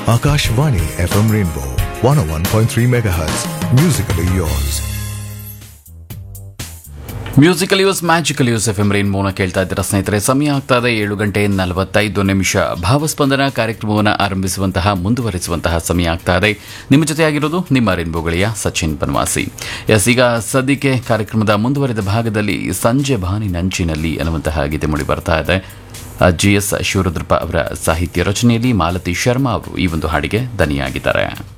Akashvani FM Rainbow 101.3 MHz. Musically yours. Musical use magical use F M ರೈನ್ಬೋನ ಕೇಳ್ತಾ ಇದ್ದೀರಾ ಸ್ನೇಹಿತರೆ. ಸಮಯ ಆಗ್ತಾ ಇದೆ 7:45. ಭಾವಸ್ಪಂದನ ಕಾರ್ಯಕ್ರಮವನ್ನು ಆರಂಭಿಸುವಂತಹ ಮುಂದುವರಿಸುವಂತಹ ಸಮಯ ಆಗ್ತಾ ಇದೆ. ನಿಮ್ಮ ಜೊತೆಯಾಗಿರೋದು ನಿಮ್ಮ ರೈನ್ಬೋ ಗೆಳೆಯ ಸಚಿನ್ ಬನ್ವಾಸಿ. ಈಗ ಸದ್ಯಕ್ಕೆ ಕಾರ್ಯಕ್ರಮದ ಮುಂದುವರಿದ ಭಾಗದಲ್ಲಿ ಸಂಜೆ ಬಾನಿ ನಂಚಿನಲ್ಲಿ ಅನ್ನುವಂತಹ ಗೀತೆ ಮೂಡಿ ಬರ್ತಾ ಇದೆ. GS ಶಿವರುದ್ರಪ್ಪ ಅವರ ಸಾಹಿತ್ಯ ರಚನೆಯಲ್ಲಿ ಮಾಲತಿ ಶರ್ಮಾ ಅವರು ಈ ಒಂದು ಹಾಡಿಗೆ ದನಿಯಾಗಿದ್ದಾರೆ.